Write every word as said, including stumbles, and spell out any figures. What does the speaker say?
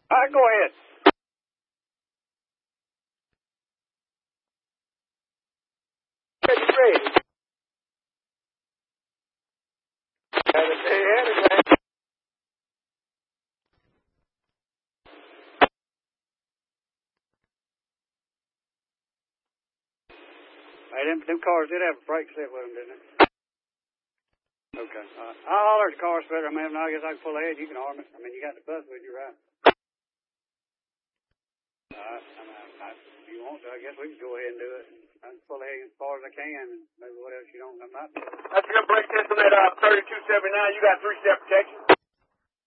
All right, go ahead. Get ready. Hey, them, them cars did have a brake set with them, didn't they? Okay. Uh, I'll holler at the car splitter. I mean, I guess I can pull ahead. You can arm it. I mean, you got the bus with you, right? Uh, I mean, I, if you want to, I guess we can go ahead and do it. I can pull ahead as far as I can, and maybe what else you don't. I might. That's a good brake test on that uh, thirty-two seventy-nine. You got three-step protection.